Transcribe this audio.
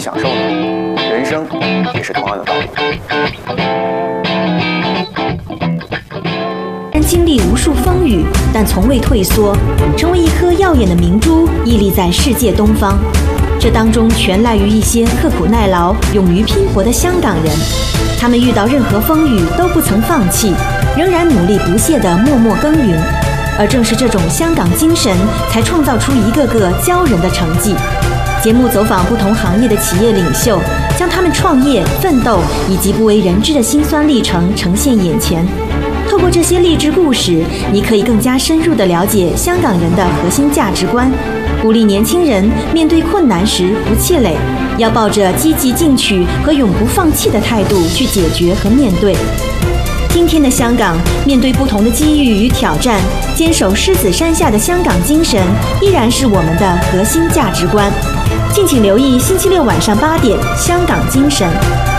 享受呢？人生也是同样的道理。 经历无数风雨，但从未退缩，成为一颗耀眼的明珠，屹立在世界东方。这当中全赖于一些刻苦耐劳、勇于拼搏的香港人。他们遇到任何风雨都不曾放弃，仍然努力不懈地默默耕耘。而正是这种香港精神，才创造出一个个骄人的成绩。节目走访不同行业的企业领袖，将他们创业、奋斗以及不为人知的辛酸历程呈现眼前。透过这些励志故事，你可以更加深入地了解香港人的核心价值观，鼓励年轻人面对困难时不气馁，要抱着积极进取和永不放弃的态度去解决和面对。今天的香港，面对不同的机遇与挑战，坚守狮子山下的香港精神依然是我们的核心价值观。敬请留意星期六晚上8点《香港精神》。